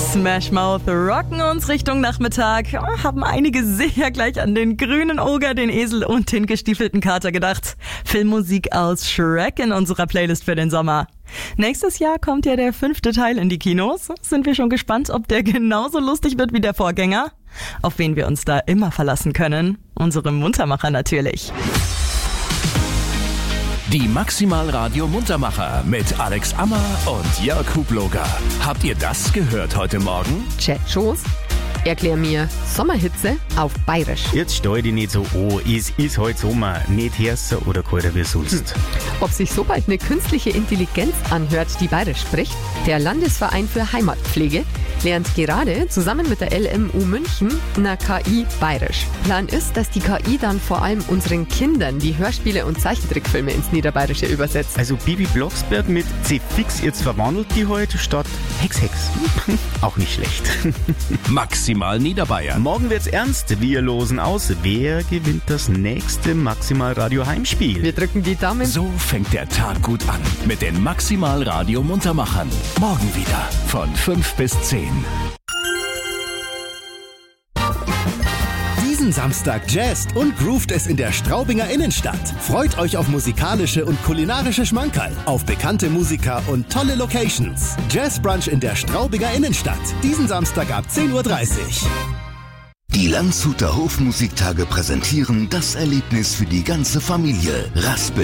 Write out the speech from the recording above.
Smash Mouth rocken uns Richtung Nachmittag. Haben einige sehr gleich an den grünen Oger, den Esel und den gestiefelten Kater gedacht. Filmmusik aus Shrek in unserer Playlist für den Sommer. Nächstes Jahr kommt ja der 5. Teil in die Kinos. Sind wir schon gespannt, ob der genauso lustig wird wie der Vorgänger? Auf wen wir uns da immer verlassen können? Unsere Muntermacher natürlich. Die Maximal Radio Muntermacher mit Alex Ammer und Jörg Hubloger. Habt ihr das gehört heute Morgen? Chat-Shows? Erklär mir Sommerhitze auf Bayerisch. Jetzt stell dich nicht so an, es ist heute Sommer, nicht heißer oder kalter wie sonst. Ob sich so bald eine künstliche Intelligenz anhört, die Bayerisch spricht? Der Landesverein für Heimatpflege lernt gerade zusammen mit der LMU München einer KI Bayerisch. Plan ist, dass die KI dann vor allem unseren Kindern die Hörspiele und Zeichentrickfilme ins Niederbayerische übersetzt. Also Bibi Blocksberg mit C-Fix, jetzt verwandelt die heute statt Hex. Auch nicht schlecht. Maximal Niederbayern. Morgen wird's ernst, wir losen aus, wer gewinnt das nächste Maximal Radio Heimspiel. Wir drücken die Daumen. So fängt der Tag gut an mit den Maximal Radio Muntermachern. Morgen wieder von 5 bis 10. Diesen Samstag jazzt und groovt es in der Straubinger Innenstadt. Freut euch auf musikalische und kulinarische Schmankerl, auf bekannte Musiker und tolle Locations. Jazzbrunch in der Straubinger Innenstadt. Diesen Samstag ab 10:30 Uhr. Die Landshuter Hofmusiktage präsentieren das Erlebnis für die ganze Familie. Raspel